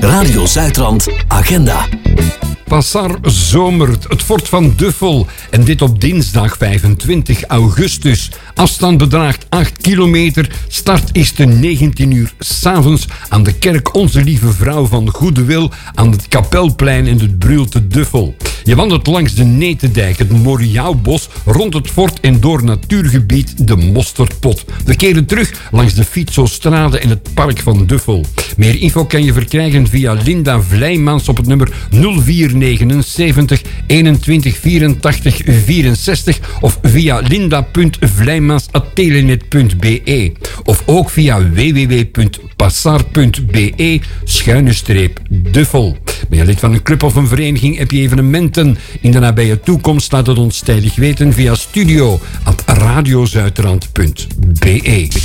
Radio Zuidrand Agenda. Passar zomert, het fort van Duffel. En dit op dinsdag 25 augustus. Afstand bedraagt 8 kilometer. Start is te 19 uur 's avonds aan de kerk Onze Lieve Vrouw van Goede Wil aan het Kapelplein in het Brul te Duffel. Je wandelt langs de Netendijk, het Moriaubos, rond het fort en door natuurgebied de Mosterdpot. We keren terug langs de Fietsostrade in het park van Duffel. Meer info kan je verkrijgen via Linda Vlijmans op het nummer 0479 21 84 64 of via linda.vlijmans@telenet.be of ook via www.passar.be/Duffel. Ben je lid van een club of een vereniging? Heb je evenementen in de nabije toekomst? Laat het ons tijdig weten via studio@radiozuidrand.be.